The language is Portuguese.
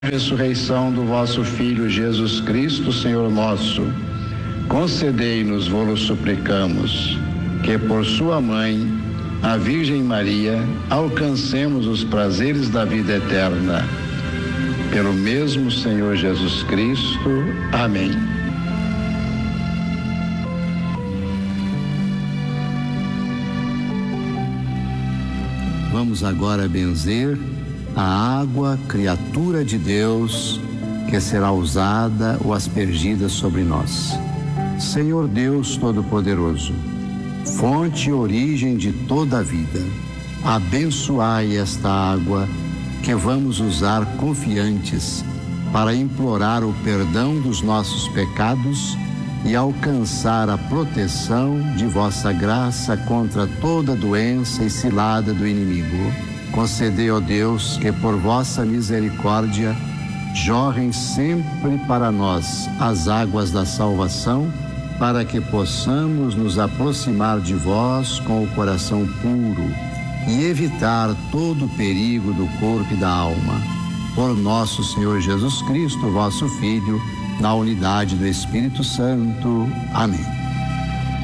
ressurreição do vosso Filho Jesus Cristo, Senhor nosso, concedei-nos, vô-lo suplicamos, que por sua mãe, a Virgem Maria, alcancemos os prazeres da vida eterna. Pelo mesmo Senhor Jesus Cristo. Amém. Vamos agora benzer a água, criatura de Deus, que será usada ou aspergida sobre nós. Senhor Deus Todo-Poderoso, fonte e origem de toda a vida, abençoai esta água que vamos usar confiantes para implorar o perdão dos nossos pecados e alcançar a proteção de vossa graça contra toda doença e cilada do inimigo. Concedei, ó Deus, que por vossa misericórdia jorrem sempre para nós as águas da salvação, para que possamos nos aproximar de vós com o coração puro e evitar todo o perigo do corpo e da alma. Por nosso Senhor Jesus Cristo, vosso Filho, na unidade do Espírito Santo. Amém.